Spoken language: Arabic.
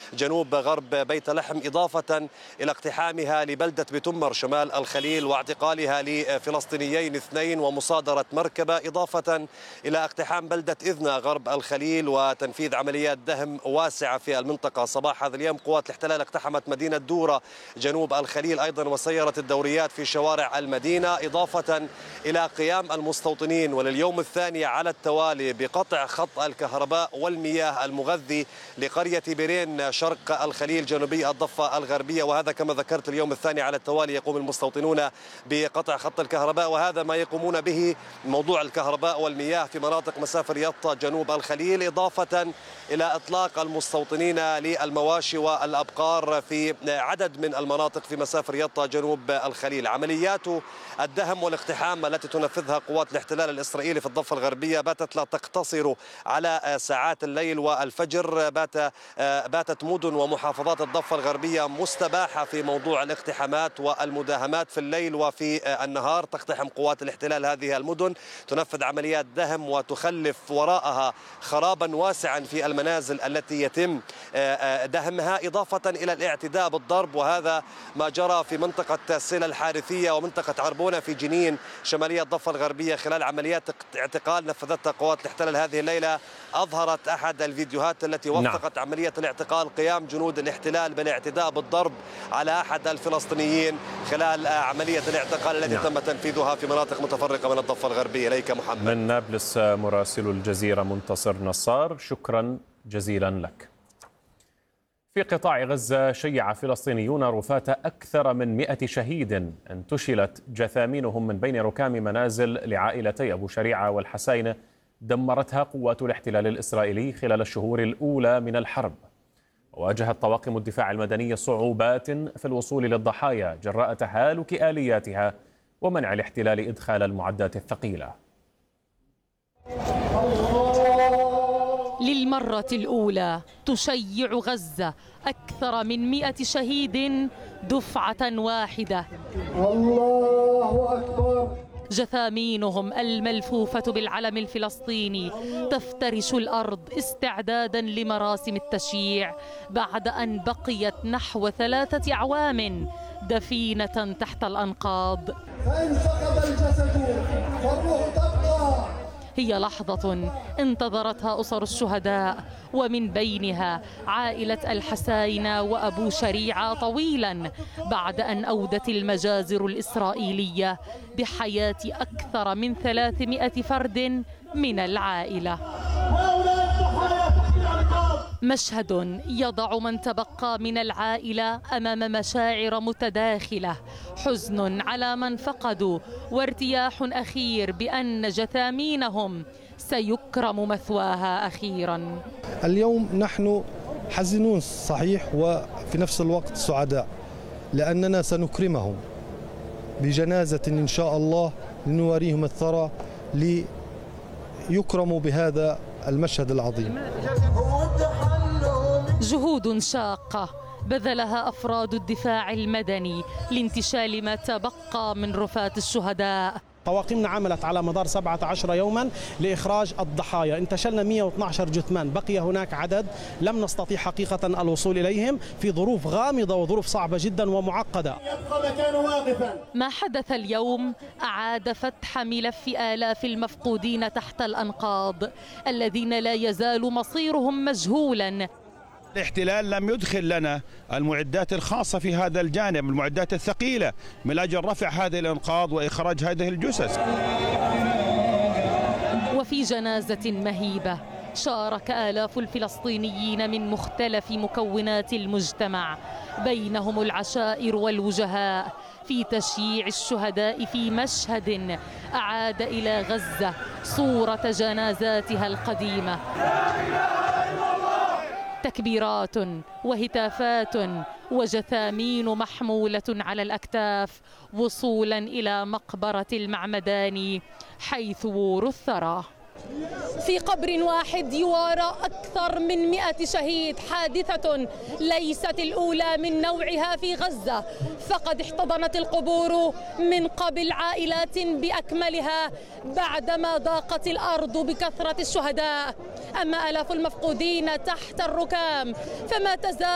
جنوب غرب بيت لحم، إضافة إلى اقتحامها لبلدة بتمر شمال الخليل واعتقالها لفلسطينيين 2 ومصادرة مركبة، إضافة إلى اقتحام بلدة إذنة غرب الخليل وتنفيذ عمليات دهم واسعة في المنطقة. صباح هذا اليوم قوات الاحتلال اقتحمت مدينة دورة جنوب الخليل أيضا وسيرت الدوريات في شوارع المدينة، إضافة إلى قيام المستوطنين ولليوم الثاني على التوالي بقطع خط الكهرباء والمياه المغذي لقرية بيرين شرق الخليل جنوبي الضفة الغربية. وهذا كما ذكرت اليوم الثاني على التوالي يقوم المستوطنون بقطع خط الكهرباء، وهذا ما يقومون به موضوع الكهرباء والمياه في مناطق مسافر يطا جنوب الخليل، إضافة إلى إطلاق المستوطنين للمواشي والأبقار في عدد من المناطق في مسافر يطا جنوب الخليل. عمليات الدهم والاقتحام التي تنفذها قوات الاحتلال الإسرائيلي في الضفة الغربية باتت لا تقتصر على ساعات الليل والفجر، باتت مدن ومحافظات الضفة الغربية مستباحة في موضوع الاقتحامات والمداهمات في الليل وفي النهار. تقتحم قوات الاحتلال هذه المدن، تنفذ عمليات دهم وتخلف وراءها خرابا واسعا في المنازل التي يتم دهمها، إضافة إلى الاعتداء بالضرب، وهذا ما جرى في منطقة سيلا الحارثية ومنطقة عربونة في جنين شمالية الضفة الغربية خلال عمليات اعتقال نفذتها قوات الاحتلال هذه الليلة. أظهرت أحد الفيديوهات التي وثقت عملية الاعتقال قيام جنود الاحتلال بالاعتداء بالضرب على أحد الفلسطينيين خلال عملية الاعتقال التي تم تنفيذها في مناطق متفرقة من الضفة الغربية. إليك محمد. من نابلس مراسل الجزيرة منتصر نصار، شكرا جزيلا لك. في قطاع غزة شيع فلسطينيون رفات أكثر من 100 شهيد انتشلت جثامينهم من بين ركام منازل لعائلتي أبو شريعة والحسين دمرتها قوات الاحتلال الإسرائيلي خلال الشهور الأولى من الحرب. واجهت طواقم الدفاع المدني صعوبات في الوصول للضحايا جراء تهالك آلياتها ومنع الاحتلال إدخال المعدات الثقيلة. للمرة الأولى تشيع غزة أكثر من 100 شهيد دفعة واحدة. الله أكبر. جثامينهم الملفوفة بالعلم الفلسطيني تفترش الأرض استعدادا لمراسم التشييع بعد أن بقيت نحو 3 أعوام دفينة تحت الأنقاض. فإن سقط الجسد فالروح تبقى. هي لحظة انتظرتها أسر الشهداء ومن بينها عائلة الحسين وأبو شريعة طويلا بعد أن أودت المجازر الإسرائيلية بحياة أكثر من 300 فرد من العائلة. مشهد يضع من تبقى من العائلة أمام مشاعر متداخلة، حزن على من فقدوا وارتياح أخير بأن جثامينهم سيكرم مثواها أخيرا. اليوم نحن حزنون صحيح وفي نفس الوقت سعداء لأننا سنكرمهم بجنازة إن شاء الله لنواريهم الثرى ليكرموا بهذا المشهد العظيم. جهود شاقة بذلها أفراد الدفاع المدني لانتشال ما تبقى من رفات الشهداء. طواقمنا عملت على مدار 17 يوما لإخراج الضحايا، انتشلنا 112 جثمان، بقي هناك عدد لم نستطيع حقيقة الوصول إليهم في ظروف غامضة وظروف صعبة جدا ومعقدة. ما حدث اليوم أعاد فتح ملف آلاف المفقودين تحت الأنقاض الذين لا يزال مصيرهم مجهولا. الاحتلال لم يدخل لنا المعدات الخاصة في هذا الجانب، المعدات الثقيلة من أجل رفع هذه الأنقاض وإخراج هذه الجثث. وفي جنازة مهيبة شارك آلاف الفلسطينيين من مختلف مكونات المجتمع بينهم العشائر والوجهاء في تشييع الشهداء في مشهد أعاد إلى غزة صورة جنازاتها القديمة. تكبيرات وهتافات وجثامين محمولة على الأكتاف وصولا إلى مقبرة المعمداني حيث وور الثرى. في قبر واحد يوارى أكثر من 100 شهيد، حادثة ليست الأولى من نوعها في غزة، فقد احتضنت القبور من قبل عائلات بأكملها بعدما ضاقت الأرض بكثرة الشهداء. أما آلاف المفقودين تحت الركام فما تزال